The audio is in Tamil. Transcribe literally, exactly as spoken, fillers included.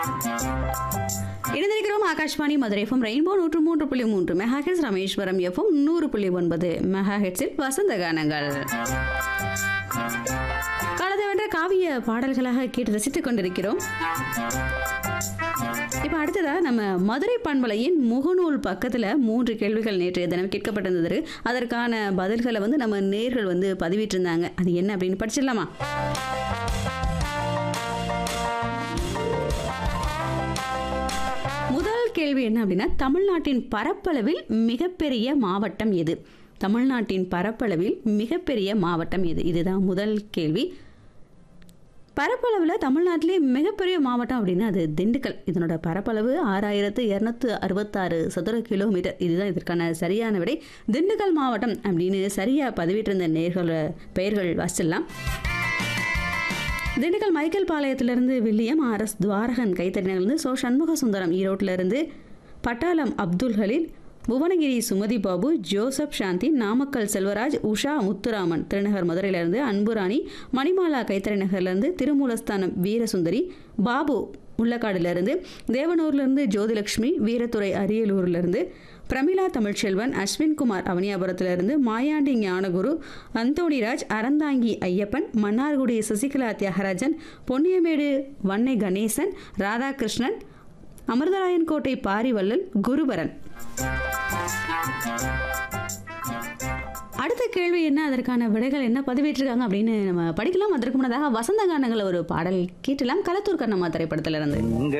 இணைந்திருக்கிறோம் ஆகாஷ்வாணி மதுரை எஃப்எம் ரெயின்போ நூற்று மூன்று புள்ளி மூன்று மெகாஹெட்ஸ், ராமேஸ்வரம் எஃப்எம் நூறு புள்ளி ஒன்பது மெகாஹெட்ஸில் வசந்த கானங்கள். காலத்தை வென்ற காவிய பாடல்களாக கேட்டு ரசித்துக் கொண்டிருக்கிறோம். இப்ப அடுத்ததா நம்ம மதுரை பண்பலையின் முகநூல் பக்கத்துல மூன்று கேள்விகள் நேற்றைய தினம் கேட்கப்பட்டிருந்தது. அதற்கான பதில்களை வந்து நம்ம நேர்கள் வந்து பதிவிட்டு இருந்தாங்க. அது என்ன அப்படின்னு படிச்சிடலாமா? முதல் கேள்வி என்ன அப்படின்னா, தமிழ்நாட்டின் பரப்பளவில் மிகப்பெரிய மாவட்டம் எது? தமிழ்நாட்டின் பரப்பளவில் மிகப்பெரிய மாவட்டம் எது? இதுதான் முதல் கேள்வி. பரப்பளவில் தமிழ்நாட்டிலே மிகப்பெரிய மாவட்டம் அப்படின்னா அது திண்டுக்கல். இதனோட பரப்பளவு ஆறாயிரத்து இரநூத்து அறுபத்தாறு சதுர கிலோமீட்டர். இதுதான் இதற்கான சரியான விடை. திண்டுக்கல் மாவட்டம் அப்படின்னு சரியாக பதிவிட்டிருந்த நேர்கள் பெயர்கள் வாசிச்சிடலாம். Dindigul Michael பாளையத்திலிருந்து William, R S Thuvarakan கைத்தறிஞர்லேருந்து, so Shanmuga Sundaram ஈரோட்டிலிருந்து, பட்டாளம் அப்துல் ஹலீல், புவனகிரி சுமதி பாபு, ஜோசப் சாந்தி, நாமக்கல் செல்வராஜ், உஷா முத்துராமன் திருநகர் மதுரையிலிருந்து, அன்புராணி மணிமாலா கைத்தறிநகர்லேருந்து, திருமூலஸ்தானம் வீரசுந்தரி, பாபு முள்ளக்காடுலேருந்து, தேவனூர்லேருந்து ஜோதிலட்சுமி, வீரத்துறை அரியலூர்லேருந்து, பிரமிளா தமிழ்ச்செல்வன், அஸ்வின்குமார் அவனியாபுரத்திலிருந்து, மாயாண்டி ஞானகுரு, அந்தோணிராஜ், அறந்தாங்கி ஐயப்பன், மன்னார்குடி சசிகலா தியாகராஜன், பொன்னியமேடு வன்னை கணேசன், ராதாகிருஷ்ணன், அமிர்தராயன் கோட்டை பாரிவள்ளல், குருபரன். அடுத்த கேள்வி என்ன, அதற்கான விடைகள் என்ன பதிவேற்றிருக்காங்க அப்படின்னு நம்ம படிக்கலாம். அதற்கு முன்னதாக வசந்த கானங்களை ஒரு பாடல் கேட்டலாம். களத்தூர் கண்ணம்மா திரைப்படத்திலிருந்து.